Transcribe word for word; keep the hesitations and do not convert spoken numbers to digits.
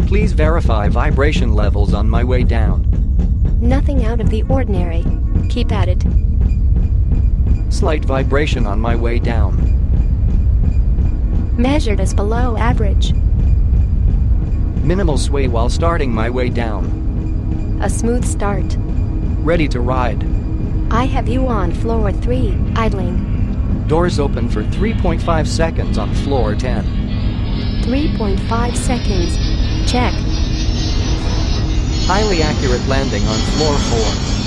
Please verify vibration levels on my way down. Nothing out of the ordinary. Keep at it. Slight vibration on my way down. Measured as below average. Minimal sway while starting my way down. A smooth start. Ready to ride. I have you on floor three, idling. Doors open for three point five seconds on floor ten. three point five seconds. Check. Highly accurate landing on floor four.